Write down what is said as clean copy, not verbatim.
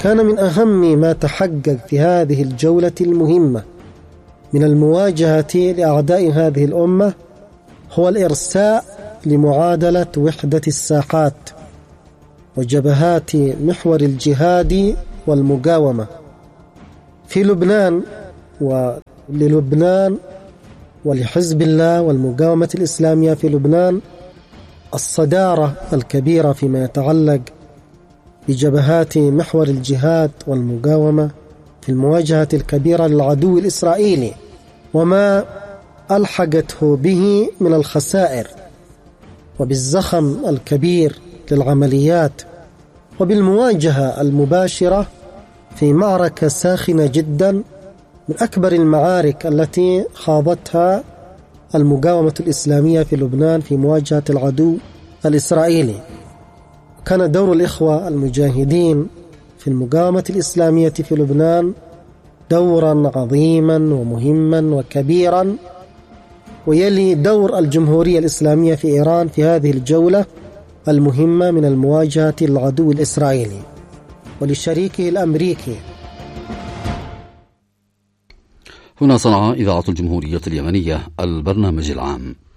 كان من أهم ما تحقق في هذه الجولة المهمة من المواجهة لأعداء هذه الأمة هو الإرساء لمعادلة وحدة الساحات وجبهات محور الجهاد والمقاومة في لبنان، وللبنان ولحزب الله والمقاومة الإسلامية في لبنان الصدارة الكبيرة فيما يتعلق بجبهات محور الجهاد والمقاومة في المواجهة الكبيرة للعدو الإسرائيلي وما ألحقته به من الخسائر، وبالزخم الكبير للعمليات، وبالمواجهة المباشرة في معركة ساخنة جدا من أكبر المعارك التي خاضتها المقاومة الإسلامية في لبنان في مواجهة العدو الإسرائيلي. كان دور الإخوة المجاهدين في المقاومة الإسلامية في لبنان دورا عظيما ومهما وكبيرا، ويلي دور الجمهورية الإسلامية في إيران في هذه الجولة المهمة من المواجهة للعدو الإسرائيلي ولشريكه الأمريكي. هنا صنعاء إذاعة الجمهورية اليمنية، البرنامج العام.